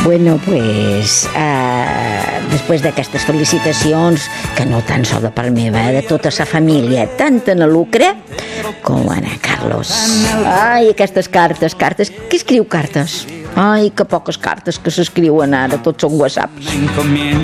Bueno, pues, després d'aquestes felicitacions, que no tan sols de part meva, de tota sa família, tant en Lucre com en Carlos. Ai, aquestes cartes. Qui escriu cartes? Ai, que poques cartes que s'escriuen ara, tots són whatsapps.